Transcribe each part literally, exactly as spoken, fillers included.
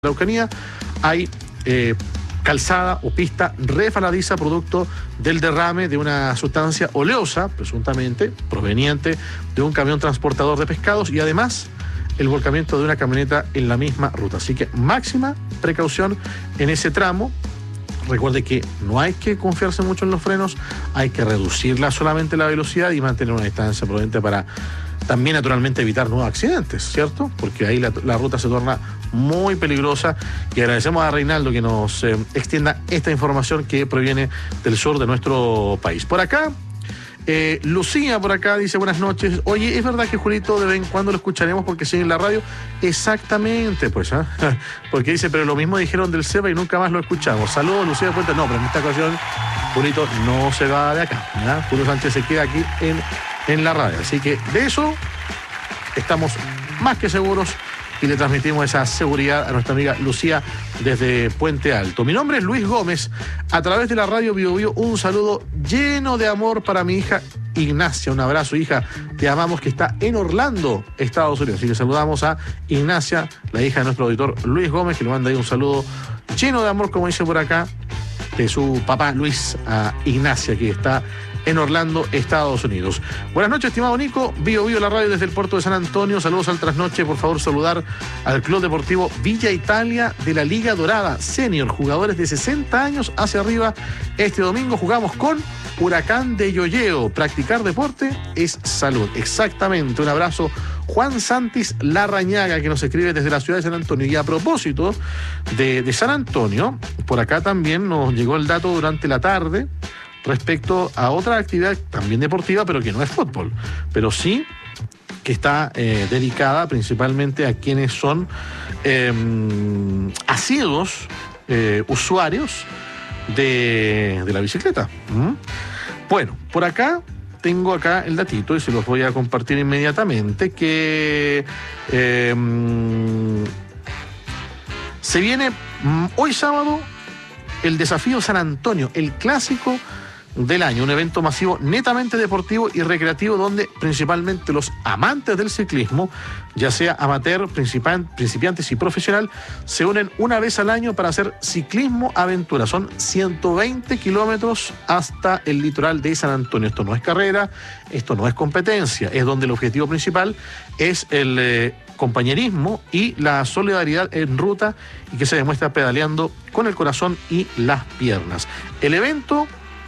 Araucanía hay eh, calzada o pista resbaladiza producto del derrame de una sustancia oleosa, presuntamente proveniente de un camión transportador de pescados, y además el volcamiento de una camioneta en la misma ruta. Así que máxima precaución en ese tramo. Recuerde que no hay que confiarse mucho en los frenos, hay que reducirla solamente la velocidad y mantener una distancia prudente para también naturalmente evitar nuevos accidentes, ¿cierto? Porque ahí la, la ruta se torna muy peligrosa, y agradecemos a Reinaldo que nos eh, extienda esta información que proviene del sur de nuestro país. Por acá, eh, Lucía por acá dice buenas noches. Oye, ¿es verdad que Julito de vez en cuando lo escucharemos porque sigue en la radio? Exactamente, pues, ¿eh? Porque dice, pero lo mismo dijeron del CEPA y nunca más lo escuchamos. Saludos, Lucía de Puente. No, pero en esta ocasión Julito no se va de acá, ¿ya? Julio Sánchez se queda aquí en, en la radio. Así que de eso estamos más que seguros y le transmitimos esa seguridad a nuestra amiga Lucía desde Puente Alto. Mi nombre es Luis Gómez. A través de la radio Bio Bio, un saludo lleno de amor para mi hija Ignacia. Un abrazo, hija. Te amamos, que está en Orlando, Estados Unidos. Así que saludamos a Ignacia, la hija de nuestro auditor Luis Gómez, que le manda ahí un saludo lleno de amor, como dice por acá, de su papá Luis a Ignacia, que está en Orlando, Estados Unidos. Buenas noches, estimado Nico. Bio Bio, la radio desde el puerto de San Antonio. Saludos al trasnoche. Por favor, saludar al Club Deportivo Villa Italia de la Liga Dorada Senior. Jugadores de sesenta años hacia arriba. Este domingo jugamos con Huracán de Yoyeo. Practicar deporte es salud. Exactamente. Un abrazo. Juan Santis Larrañaga, que nos escribe desde la ciudad de San Antonio. Y a propósito de, de San Antonio, por acá también nos llegó el dato durante la tarde respecto a otra actividad también deportiva, pero que no es fútbol, pero sí que está eh, dedicada principalmente a quienes son eh, asiduos eh, usuarios de, de la bicicleta. ¿Mm? Bueno, por acá tengo acá el datito y se los voy a compartir inmediatamente, que eh, se viene hoy sábado el Desafío San Antonio, el clásico del año, un evento masivo netamente deportivo y recreativo donde principalmente los amantes del ciclismo, ya sea amateur, principiantes y profesional, se unen una vez al año para hacer ciclismo aventura. Son ciento veinte kilómetros hasta el litoral de San Antonio. Esto no es carrera, esto no es competencia, es donde el objetivo principal es el eh, compañerismo y la solidaridad en ruta, y que se demuestra pedaleando con el corazón y las piernas. El evento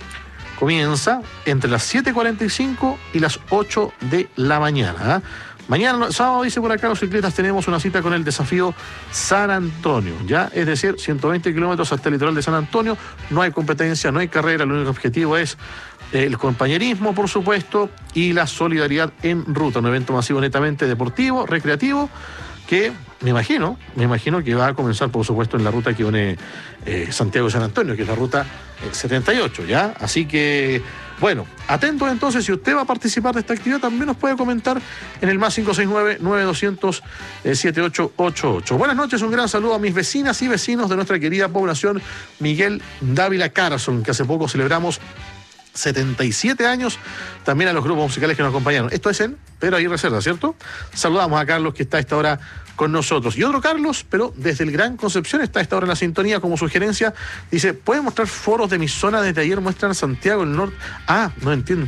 comienza entre las siete cuarenta y cinco y las ocho de la mañana. ¿eh? Mañana, sábado, dice por acá, los ciclistas tenemos una cita con el Desafío San Antonio, ¿ya? Es decir, ciento veinte kilómetros hasta el litoral de San Antonio. No hay competencia, no hay carrera, el único objetivo es el compañerismo, por supuesto, y la solidaridad en ruta. Un evento masivo netamente deportivo, recreativo, que me imagino, me imagino que va a comenzar, por supuesto, en la ruta que une eh, Santiago y San Antonio, que es la ruta eh, setenta y ocho, ¿ya? Así que, bueno, atentos entonces, si usted va a participar de esta actividad, también nos puede comentar en el más cinco seis nueve, nueve dos cero cero, siete ocho ocho ocho. Buenas noches, un gran saludo a mis vecinas y vecinos de nuestra querida población Miguel Dávila Carson, que hace poco celebramos setenta y siete años, también a los grupos musicales que nos acompañaron. Esto es en Pedro Aguirre Cerda, ¿cierto? Saludamos a Carlos, que está a esta hora con nosotros. Y otro Carlos, pero desde el Gran Concepción, está a esta hora en la sintonía. Como sugerencia, dice, ¿pueden mostrar foros de mi zona? Desde ayer muestran Santiago, el norte. Ah, no entiendo.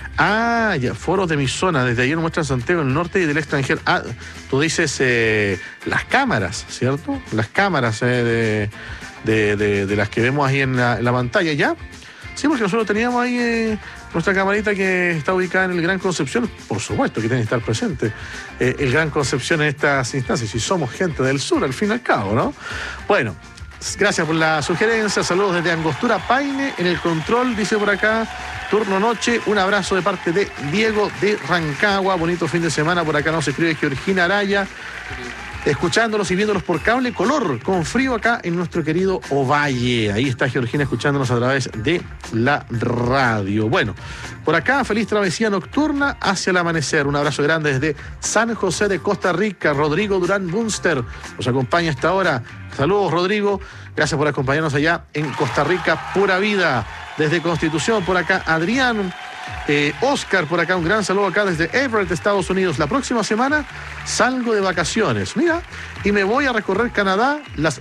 Ah, ya, foros de mi zona. Desde ayer muestran Santiago, el norte y del extranjero. Ah, tú dices eh, las cámaras, ¿cierto? Las cámaras eh, de, de, de, de las que vemos ahí en la, en la pantalla, ¿ya? Sí, porque nosotros teníamos ahí eh, nuestra camarita que está ubicada en el Gran Concepción. Por supuesto que tiene que estar presente eh, el Gran Concepción en estas instancias, si somos gente del sur, al fin y al cabo, ¿no? Bueno, gracias por la sugerencia. Saludos desde Angostura Paine, en el control, dice por acá, turno noche. Un abrazo de parte de Diego de Rancagua. Bonito fin de semana. Por acá nos escribe Georgina Araya, escuchándolos y viéndolos por cable color, con frío acá en nuestro querido Ovalle. Ahí está Georgina escuchándonos a través de la radio. Bueno, por acá, feliz travesía nocturna hacia el amanecer. Un abrazo grande desde San José de Costa Rica. Rodrigo Durán Bunster nos acompaña hasta ahora. Saludos, Rodrigo. Gracias por acompañarnos allá en Costa Rica. Pura vida. Desde Constitución, por acá, Adrián Eh, Oscar, por acá, un gran saludo acá desde Everett, Estados Unidos. La próxima semana salgo de vacaciones, mira, y me voy a recorrer Canadá, las